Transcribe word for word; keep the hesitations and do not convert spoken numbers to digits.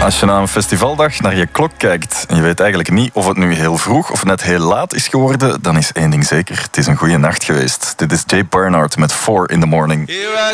Als je na een festivaldag naar je klok kijkt en je weet eigenlijk niet of het nu heel vroeg of net heel laat is geworden, dan is één ding zeker. Het is een goede nacht geweest. Dit is Jay Barnard met Four in the Morning.